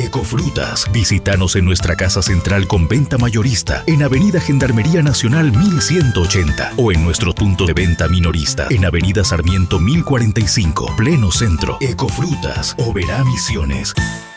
Ecofrutas. Visítanos en nuestra casa central con venta mayorista en Avenida Gendarmería Nacional 1180 o en nuestro punto de venta minorista en Avenida Sarmiento 1045, pleno centro. Ecofrutas, Oberá Misiones.